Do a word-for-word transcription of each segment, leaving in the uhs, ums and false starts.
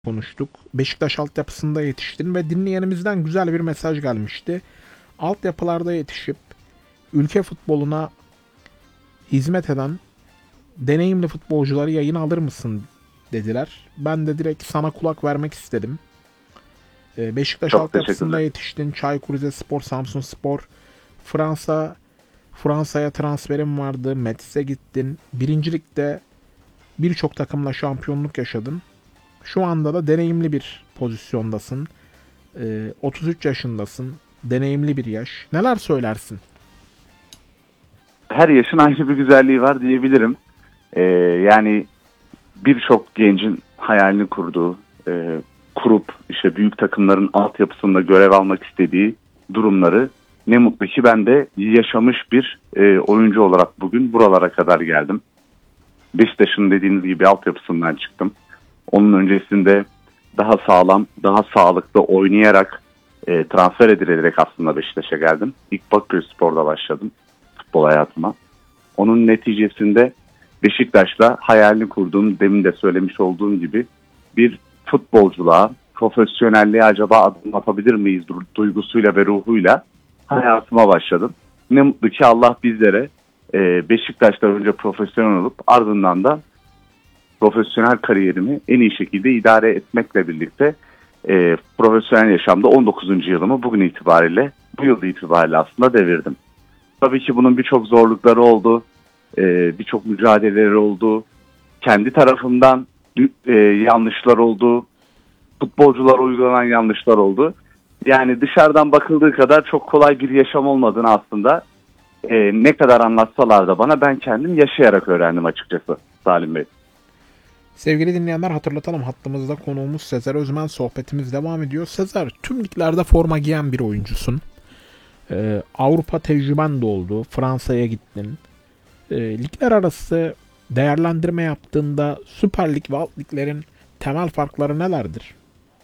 konuştuk. Beşiktaş altyapısında yetiştin ve dinleyenimizden güzel bir mesaj gelmişti. Altyapılarda yetişip ülke futboluna hizmet eden deneyimli futbolcuları yayına alır mısın dediler. Ben de direkt sana kulak vermek istedim. Ee, Beşiktaş Çok altyapısında teşekkürler. yetiştin. Çaykur Rizespor, Samsunspor, Fransa, Fransa'ya transferin vardı. Metz'e gittin. Birincilikte birçok takımla şampiyonluk yaşadın. Şu anda da deneyimli bir pozisyondasın. Ee, otuz üç yaşındasın. Deneyimli bir yaş. Neler söylersin? Her yaşın ayrı bir güzelliği var diyebilirim. Ee, yani birçok gencin hayalini kurduğu, e, kurup işte büyük takımların altyapısında görev almak istediği durumları ne mutlu ki ben de yaşamış bir e, oyuncu olarak bugün buralara kadar geldim. Beşiktaş'ın dediğiniz gibi altyapısından çıktım. Onun öncesinde daha sağlam, daha sağlıklı oynayarak e, transfer edilerek aslında Beşiktaş'a geldim. İlk Bakırspor'da başladım futbol hayatıma. Onun neticesinde Beşiktaş'la hayalini kurduğum, demin de söylemiş olduğum gibi bir futbolculuğa, profesyonelliğe acaba adım atabilir miyiz duygusuyla ve ruhuyla hayatıma başladım. Ne mutlu ki Allah bizlere e, Beşiktaş'ta önce profesyonel olup ardından da profesyonel kariyerimi en iyi şekilde idare etmekle birlikte e, profesyonel yaşamda on dokuzuncu yılımı bugün itibariyle, bu yıl itibariyle aslında devirdim. Tabii ki bunun birçok zorlukları oldu, e, birçok mücadeleleri oldu. Kendi tarafımdan e, yanlışlar oldu, futbolcular uygulanan yanlışlar oldu. Yani dışarıdan bakıldığı kadar çok kolay bir yaşam olmadığını aslında e, ne kadar anlatsalar da bana ben kendim yaşayarak öğrendim açıkçası Salim Bey. Sevgili dinleyenler, hatırlatalım, hattımızda konuğumuz Sezer Özmen, sohbetimiz devam ediyor. Sezer, tüm liglerde forma giyen bir oyuncusun. Ee, Avrupa tecrüben de oldu. Fransa'ya gittin. Ee, ligler arası değerlendirme yaptığında Süper Lig ve alt liglerin temel farkları nelerdir?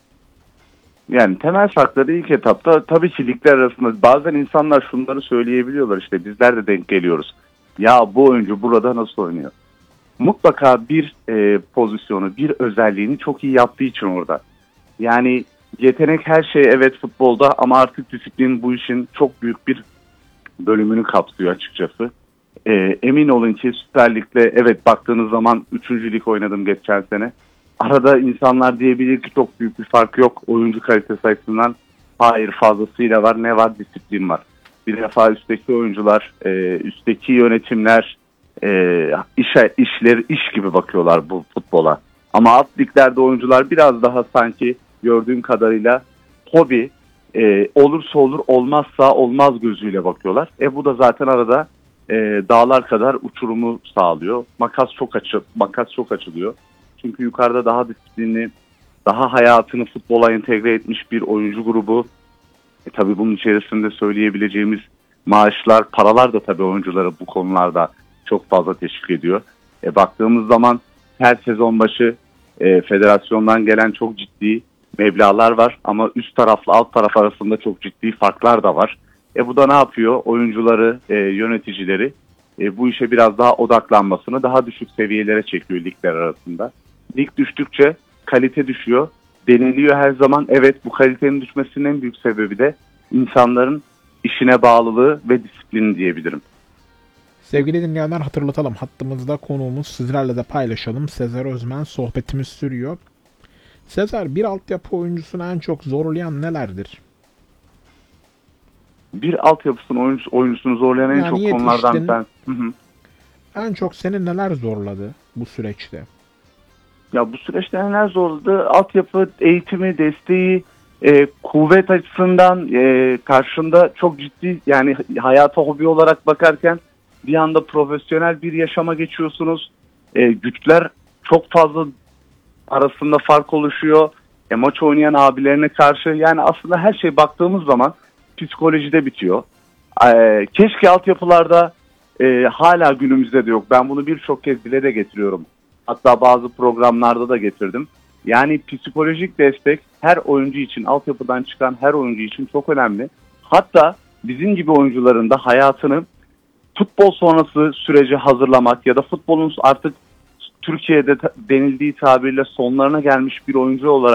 Yani temel farkları ilk etapta tabii ki ligler arasında bazen insanlar şunları söyleyebiliyorlar, işte bizler de denk geliyoruz. Ya bu oyuncu burada nasıl oynuyor? Mutlaka bir e, pozisyonu, bir özelliğini çok iyi yaptığı için orada. Yani yetenek her şey evet futbolda, ama artık disiplin bu işin çok büyük bir bölümünü kapsıyor açıkçası. E, emin olun ki Süper Lig'de evet baktığınız zaman üçüncü lig oynadım geçen sene. Arada insanlar diyebilir ki çok büyük bir fark yok oyuncu kalitesi açısından. Hayır, fazlasıyla var. Ne var? Disiplin var. Bir defa üstteki oyuncular, e, üstteki yönetimler e, işe, işleri iş gibi bakıyorlar bu futbola. Ama alt liglerde oyuncular biraz daha sanki gördüğüm kadarıyla hobi, e, olursa olur olmazsa olmaz gözüyle bakıyorlar. E bu da zaten arada e, dağlar kadar uçurumu sağlıyor. Makas çok açı, makas çok açılıyor. Çünkü yukarıda daha disiplinli, daha hayatını futbola entegre etmiş bir oyuncu grubu. E tabii bunun içerisinde söyleyebileceğimiz maaşlar, paralar da tabii oyuncuları bu konularda çok fazla teşvik ediyor. E baktığımız zaman her sezon başı e, federasyondan gelen çok ciddi meblağlar var, ama üst tarafla alt taraf arasında çok ciddi farklar da var. E bu da ne yapıyor? Oyuncuları, e, yöneticileri e, bu işe biraz daha odaklanmasını daha düşük seviyelere çekiyor ligler arasında. Lig düştükçe kalite düşüyor. Deniliyor her zaman. Evet, bu kalitenin düşmesinin en büyük sebebi de insanların işine bağlılığı ve disiplini diyebilirim. Sevgili dinleyenler, hatırlatalım, hattımızda konuğumuz, sizlerle de paylaşalım. Sezer Özmen, sohbetimiz sürüyor. Sezer, bir altyapı oyuncusunu en çok zorlayan nelerdir? Bir altyapısının oyuncusu, oyuncusunu zorlayan en Yani çok konulardan yetiştin, ben... Hı hı. en çok seni neler zorladı bu süreçte? Ya bu süreçte neler zorladı? Altyapı eğitimi, desteği, e, kuvvet açısından e, karşında çok ciddi, yani hayata hobi olarak bakarken bir anda profesyonel bir yaşama geçiyorsunuz. E, güçler çok fazla arasında fark oluşuyor. E, maç oynayan abilerine karşı, yani aslında her şey baktığımız zaman psikolojide bitiyor. E, keşke altyapılarda e, hala günümüzde de yok. Ben bunu birçok kez dile de getiriyorum. Hatta bazı programlarda da getirdim. Yani psikolojik destek her oyuncu için, altyapıdan çıkan her oyuncu için çok önemli. Hatta bizim gibi oyuncuların da hayatını futbol sonrası sürece hazırlamak ya da futbolun artık Türkiye'de ta- denildiği tabirle sonlarına gelmiş bir oyuncu olarak